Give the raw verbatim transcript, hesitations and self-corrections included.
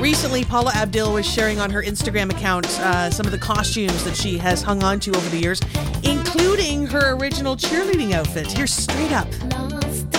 Recently, Paula Abdul was sharing on her Instagram account uh, some of the costumes that she has hung on to over the years, including her original cheerleading outfit. Here's Straight Up.